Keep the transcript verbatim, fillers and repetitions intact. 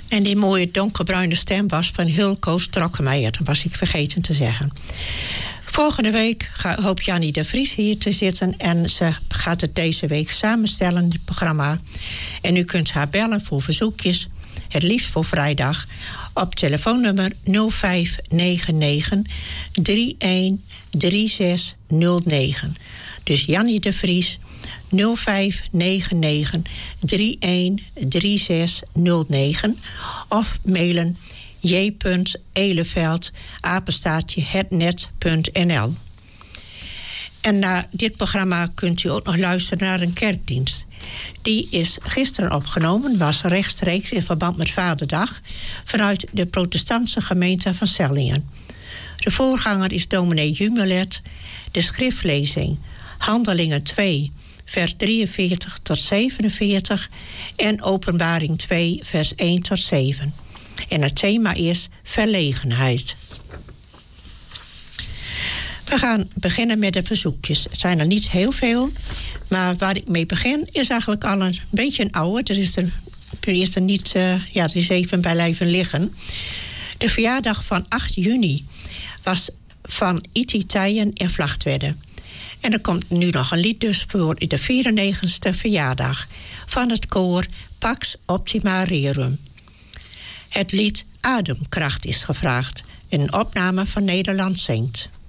En die mooie donkerbruine stem was van Hilco Strokkenmeijer. Dat was ik vergeten te zeggen. Volgende week hoopt Jannie de Vries hier te zitten. En ze gaat het deze week samenstellen, het programma. En u kunt haar bellen voor verzoekjes. Het liefst voor vrijdag. Op telefoonnummer nul vijf negen negen drie een drie zes nul negen. Dus Jannie de Vries nul vijf negen negen drie een drie zes nul negen. Of mailen j.eleveld apenstaartje hetnet punt n l. En na dit programma kunt u ook nog luisteren naar een kerkdienst. Die is gisteren opgenomen, was rechtstreeks in verband met Vaderdag, vanuit de protestantse gemeente van Sellingen. De voorganger is dominee Jumelet. De schriftlezing Handelingen twee, vers drieënveertig tot zevenenveertig en Openbaring twee, vers één tot zeven. En het thema is verlegenheid. We gaan beginnen met de verzoekjes. Het zijn er niet heel veel, maar waar ik mee begin is eigenlijk al een beetje een oude. Er is er, er, is er niet, uh, ja, er is even bij blijven liggen. De verjaardag van acht juni was van Iti Tijen en Vlachtwedde. En er komt nu nog een lied dus voor de vierennegentigste verjaardag van het koor Pax Optima Rerum. Het lied Ademkracht is gevraagd, een opname van Nederland Zingt.